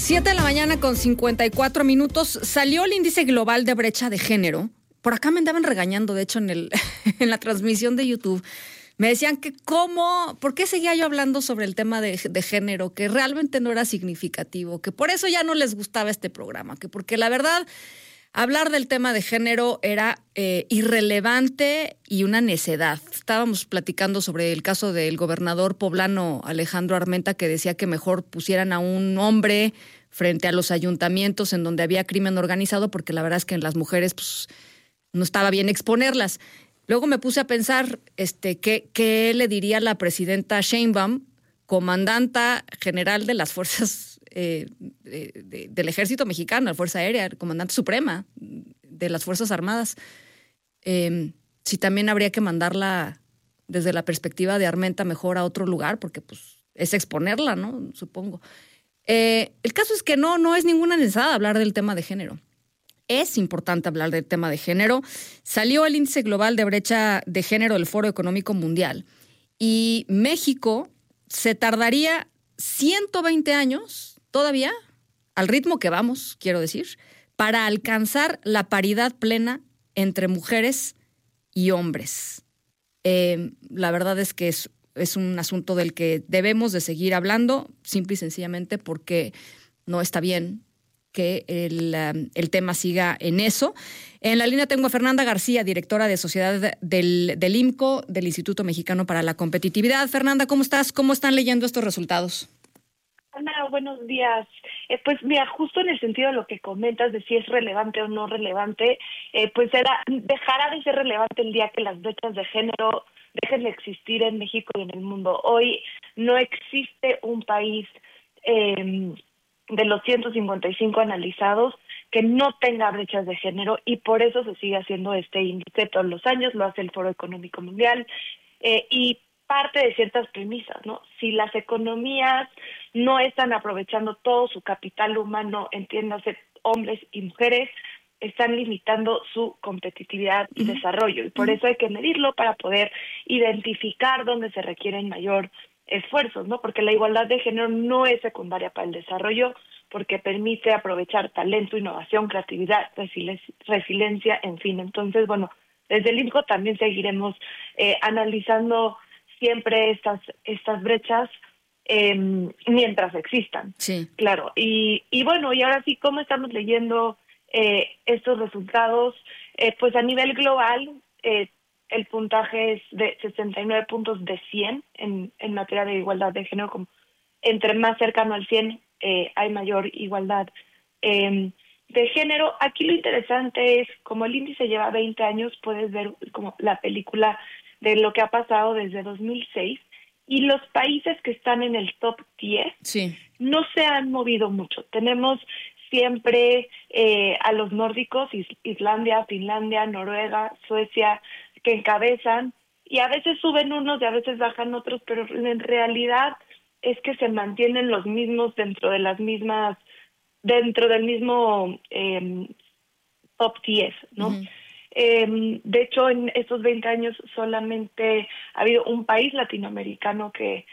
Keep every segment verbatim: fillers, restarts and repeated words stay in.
Siete de la mañana con cincuenta y cuatro minutos. Salió el índice global de brecha de género. Por acá me andaban regañando, de hecho, en el en la transmisión de YouTube. Me decían que cómo, ¿por qué seguía yo hablando sobre el tema de, de género? Que realmente no era significativo, que por eso ya no les gustaba este programa, que porque la verdad, hablar del tema de género era eh, irrelevante y una necedad. Estábamos platicando sobre el caso del gobernador poblano Alejandro Armenta, que decía que mejor pusieran a un hombre frente a los ayuntamientos en donde había crimen organizado, porque la verdad es que en las mujeres pues, no estaba bien exponerlas. Luego me puse a pensar este, ¿qué, qué le diría la presidenta Sheinbaum, comandanta general de las fuerzas eh, de, de, del ejército mexicano, la Fuerza Aérea, comandante suprema de las Fuerzas Armadas? Eh, si también habría que mandarla desde la perspectiva de Armenta mejor a otro lugar, porque pues es exponerla, ¿no? Supongo. Eh, el caso es que no, no es ninguna necesidad hablar del tema de género. Es importante hablar del tema de género. Salió el índice global de brecha de género del Foro Económico Mundial y México se tardaría ciento veinte años todavía, al ritmo que vamos, quiero decir, para alcanzar la paridad plena entre mujeres y hombres. Eh, la verdad es que es, es un asunto del que debemos de seguir hablando, simple y sencillamente porque no está bien que el, um, el tema siga en eso. En la línea tengo a Fernanda García, directora de Sociedad del, del I M C O, del Instituto Mexicano para la Competitividad. Fernanda, ¿cómo estás? ¿Cómo están leyendo estos resultados? Ana, buenos días. Eh, pues mira, justo en el sentido de lo que comentas de si es relevante o no relevante, eh, pues era, dejará de ser relevante el día que las brechas de género dejen de existir en México y en el mundo. Hoy no existe un país eh, de los ciento cincuenta y cinco analizados que no tenga brechas de género, y por eso se sigue haciendo este índice todos los años, lo hace el Foro Económico Mundial, eh, y parte de ciertas premisas, ¿no? Si las economías no están aprovechando todo su capital humano, entiéndase hombres y mujeres, están limitando su competitividad y uh-huh. desarrollo, y por uh-huh. eso hay que medirlo para poder identificar dónde se requieren mayor esfuerzos, ¿no? Porque la igualdad de género no es secundaria para el desarrollo, porque permite aprovechar talento, innovación, creatividad, resiliencia, resiliencia en fin. Entonces, bueno, desde el I M C O también seguiremos eh, analizando siempre estas estas brechas eh, mientras existan. Sí. Claro. Y, y bueno, y ahora sí, ¿cómo estamos leyendo eh, estos resultados? Eh, pues a nivel global, eh, el puntaje es de sesenta y nueve puntos de cien en, en materia de igualdad de género. Como entre más cercano al cien eh, hay mayor igualdad eh, de género. Aquí lo interesante es, como el índice lleva veinte años, puedes ver como la película de lo que ha pasado desde dos mil seis, y los países que están en el top diez sí. no se han movido mucho. Tenemos siempre eh, a los nórdicos, Is- Islandia, Finlandia, Noruega, Suecia, que encabezan, y a veces suben unos y a veces bajan otros, pero en realidad es que se mantienen los mismos dentro de las mismas, dentro del mismo eh, top diez, ¿no? Uh-huh. Eh, de hecho, en estos veinte años solamente ha habido un país latinoamericano que,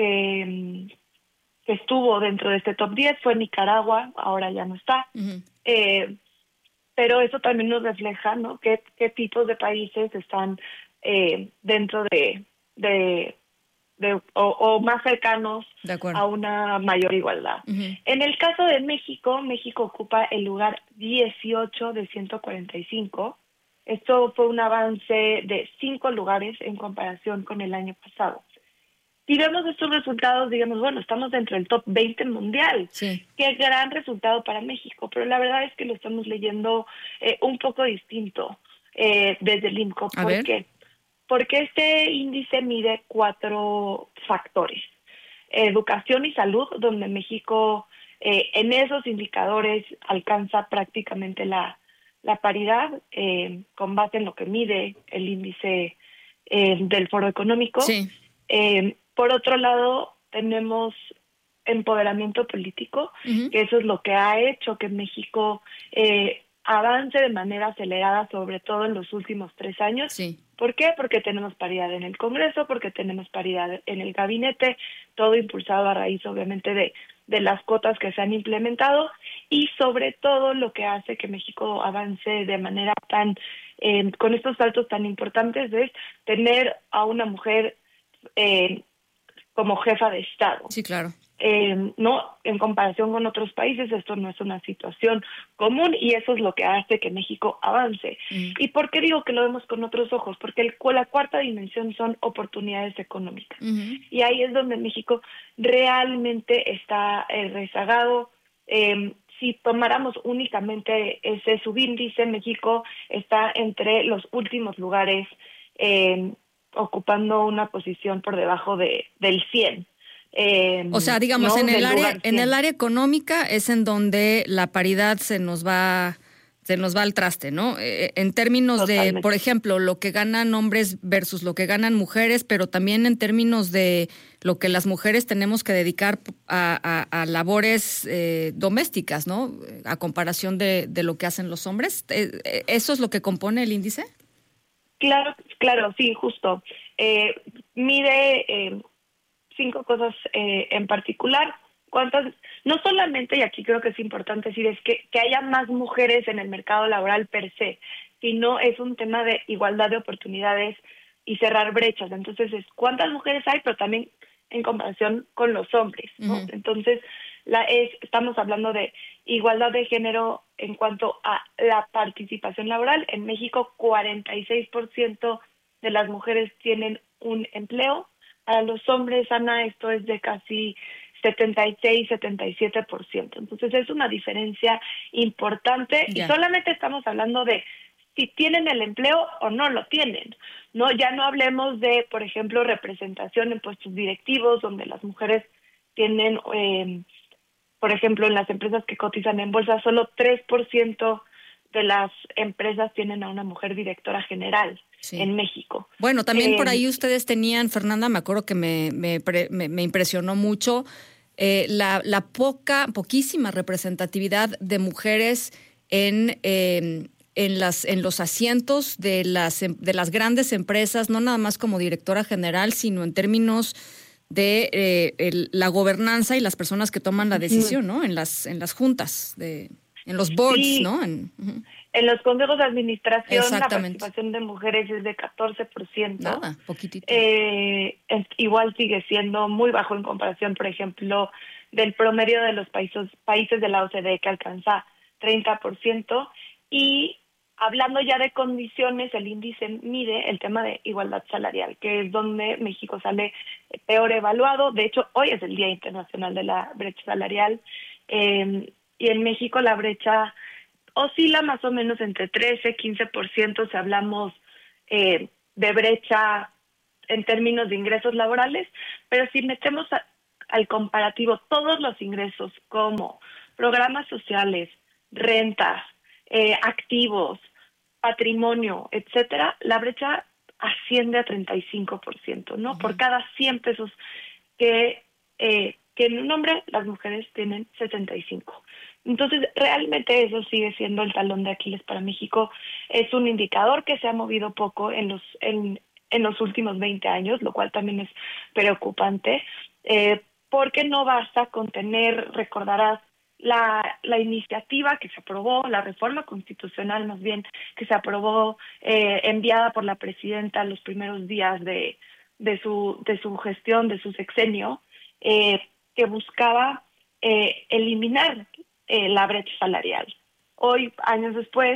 que, que estuvo dentro de este top diez, fue Nicaragua, ahora ya no está. Uh-huh. Eh, pero eso también nos refleja, ¿no? qué, qué tipos de países están eh, dentro de, de, de o, o más cercanos a una mayor igualdad. Uh-huh. En el caso de México, México ocupa el lugar dieciocho de ciento cuarenta y cinco. Esto fue un avance de cinco lugares en comparación con el año pasado. Si vemos estos resultados, digamos, bueno, estamos dentro del top veinte mundial. Sí. Qué gran resultado para México, pero la verdad es que lo estamos leyendo eh, un poco distinto eh, desde el I M C O. A ¿Por ver. qué? Porque este índice mide cuatro factores. Educación y salud, donde México eh, en esos indicadores alcanza prácticamente la, la paridad eh, con base en lo que mide el índice eh, del Foro Económico. Sí. Eh, por otro lado, tenemos empoderamiento político, uh-huh. que eso es lo que ha hecho que México eh, avance de manera acelerada, sobre todo en los últimos tres años. Sí. ¿Por qué? Porque tenemos paridad en el Congreso, porque tenemos paridad en el gabinete, todo impulsado a raíz, obviamente, de de las cuotas que se han implementado y sobre todo lo que hace que México avance de manera tan, eh, con estos saltos tan importantes es tener a una mujer eh, como jefa de Estado. Sí, claro. Eh, no, en comparación con otros países, esto no es una situación común y eso es lo que hace que México avance. Mm. ¿Y por qué digo que lo vemos con otros ojos? Porque el, la cuarta dimensión son oportunidades económicas. Uh-huh. Y ahí es donde México realmente está eh, rezagado. Eh, si tomáramos únicamente ese subíndice, México está entre los últimos lugares, eh, ocupando una posición por debajo de del cien. Eh, o sea, digamos, ¿no? en el Del área en el área económica es en donde la paridad se nos va se nos va al traste, ¿no? Eh, en términos Totalmente. de, por ejemplo, lo que ganan hombres versus lo que ganan mujeres, pero también en términos de lo que las mujeres tenemos que dedicar a, a, a labores eh, domésticas, ¿no? A comparación de, de lo que hacen los hombres. Eh, ¿Eso es lo que compone el índice? Claro, claro, sí, justo. Eh, mide eh, cinco cosas eh, en particular. ¿Cuántas? No solamente, y aquí creo que es importante decir, es que, que haya más mujeres en el mercado laboral per se, sino es un tema de igualdad de oportunidades y cerrar brechas. Entonces, es cuántas mujeres hay, pero también en comparación con los hombres, ¿no? Uh-huh. Entonces, la es estamos hablando de igualdad de género en cuanto a la participación laboral. En México, cuarenta y seis por ciento de las mujeres tienen un empleo. Para los hombres, Ana, esto es de casi setenta y seis, setenta y siete por ciento. Entonces, es una diferencia importante. Yeah. Y solamente estamos hablando de si tienen el empleo o no lo tienen, ¿no? Ya no hablemos de, por ejemplo, representación en puestos directivos, donde las mujeres tienen, eh, por ejemplo, en las empresas que cotizan en bolsa, solo tres por ciento de las empresas tienen a una mujer directora general. Sí. En México. Bueno, también eh, por ahí ustedes tenían, Fernanda, me acuerdo que me, me, me, me impresionó mucho eh, la, la poca, poquísima representatividad de mujeres en, eh, en, las, en los asientos de las, de las grandes empresas, no nada más como directora general, sino en términos de eh, el, la gobernanza y las personas que toman la decisión, ¿no? En las, en las juntas, de, en los boards, sí. ¿no? En, uh-huh. En los consejos de administración la participación de mujeres es de catorce por ciento. Nada, poquitito. Eh, es, igual sigue siendo muy bajo en comparación, por ejemplo, del promedio de los países, países de la O C D E que alcanza treinta por ciento. Y hablando ya de condiciones, el índice mide el tema de igualdad salarial, que es donde México sale peor evaluado. De hecho, hoy es el Día Internacional de la Brecha Salarial. Eh, y en México la brecha oscila más o menos entre trece y quince por ciento si hablamos eh, de brecha en términos de ingresos laborales, pero si metemos a, al comparativo todos los ingresos como programas sociales, rentas, eh, activos, patrimonio, etcétera, la brecha asciende a treinta y cinco por ciento, ¿no? Uh-huh. Por cada cien pesos que, eh, que en un hombre, las mujeres tienen sesenta y cinco. Entonces, realmente eso sigue siendo el talón de Aquiles para México. Es un indicador que se ha movido poco en los en, en los últimos veinte años, lo cual también es preocupante, eh, porque no basta con tener, recordarás, la, la iniciativa que se aprobó, la reforma constitucional más bien, que se aprobó, eh, enviada por la presidenta los primeros días de, de, su, de su gestión, de su sexenio, eh, que buscaba eh, eliminar Eh, la brecha salarial. Hoy, años después,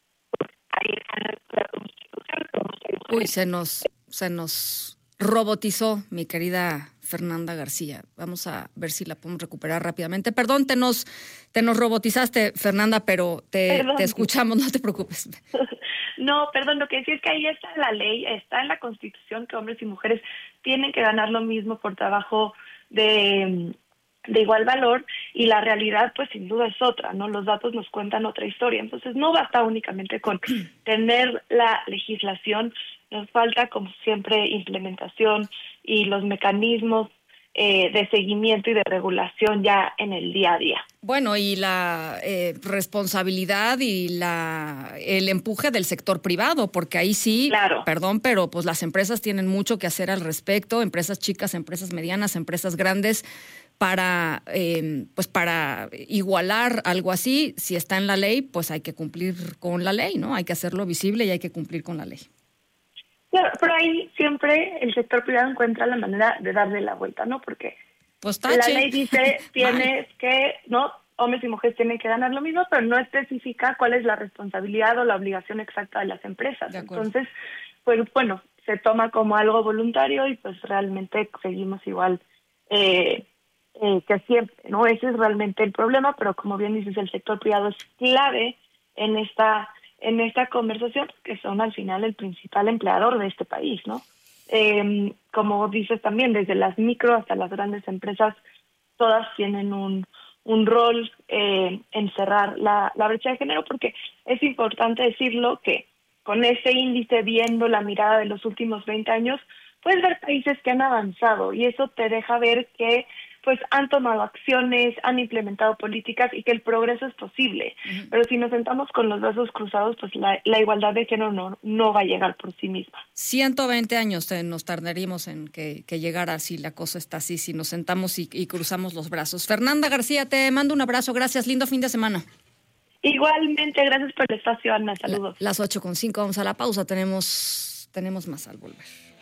ahí está la Constitución. Uy, se nos, se nos robotizó, mi querida Fernanda García. Vamos a ver si la podemos recuperar rápidamente. Perdón, te nos, te nos robotizaste, Fernanda, pero te, te escuchamos, no te preocupes. No, perdón, lo que decía es que ahí está la ley, está en la Constitución que hombres y mujeres tienen que ganar lo mismo por trabajo de... de igual valor, y la realidad pues sin duda es otra, ¿no? Los datos nos cuentan otra historia. Entonces no basta únicamente con tener la legislación, nos falta como siempre implementación y los mecanismos eh, de seguimiento y de regulación ya en el día a día. Bueno, y la eh, responsabilidad y la el empuje del sector privado, porque ahí sí, claro. Perdón, pero pues las empresas tienen mucho que hacer al respecto, empresas chicas, empresas medianas, empresas grandes, para, eh, pues para igualar algo así, si está en la ley, pues hay que cumplir con la ley, ¿no? Hay que hacerlo visible y hay que cumplir con la ley. Claro, pero ahí siempre el sector privado encuentra la manera de darle la vuelta, ¿no? Porque pues la ley dice tienes que, ¿no? Hombres y mujeres tienen que ganar lo mismo, pero no especifica cuál es la responsabilidad o la obligación exacta de las empresas. De Entonces, pues bueno, se toma como algo voluntario y pues realmente seguimos igual eh, eh, que siempre, ¿no? Ese es realmente el problema, pero como bien dices, el sector privado es clave en esta en esta conversación, que son al final el principal empleador de este país, ¿no? Eh, como dices también, desde las micro hasta las grandes empresas, todas tienen un, un rol eh, en cerrar la, la brecha de género, porque es importante decirlo que con ese índice, viendo la mirada de los últimos veinte años, puedes ver países que han avanzado y eso te deja ver que pues han tomado acciones, han implementado políticas y que el progreso es posible. Uh-huh. Pero si nos sentamos con los brazos cruzados, pues la, la igualdad de género no, no va a llegar por sí misma. ciento veinte años nos tardaríamos en que, que llegara así, la cosa está así, si nos sentamos y, y cruzamos los brazos. Fernanda García, te mando un abrazo, gracias, lindo fin de semana. Igualmente, gracias por el espacio, Ana, saludos. La, las ocho con cinco, vamos a la pausa, tenemos, tenemos más al volver.